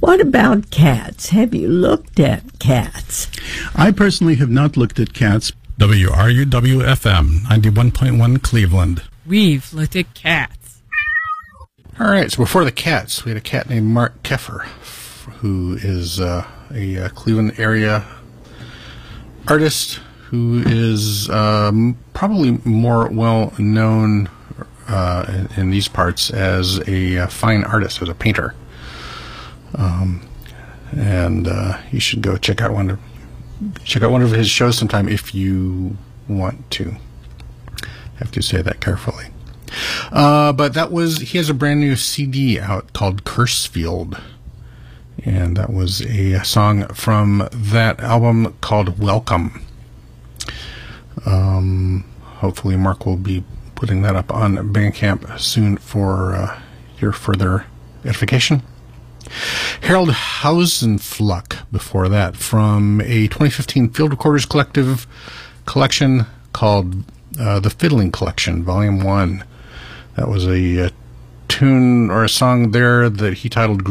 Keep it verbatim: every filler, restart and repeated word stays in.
What about cats? Have you looked at cats? I personally have not looked at cats. W R U W F M, ninety-one point one Cleveland. We've looked at cats. All right, so before the cats, we had a cat named Mark Keffer, who is uh, a uh, Cleveland area artist who is um, probably more well known uh, in, in these parts as a uh, fine artist, as a painter. Um, and uh, you should go check out one of check out one of his shows sometime if you want to. Have to say that carefully. Uh, but that was he has a brand new C D out called Cursefield, and that was a song from that album called Welcome. Um, hopefully Mark will be putting that up on Bandcamp soon for uh, your further edification. Harold Hausenfluck before that, from a twenty fifteen Field Recorders Collective collection called uh, The Fiddling Collection, Volume one. That was a, a tune or a song there that he titled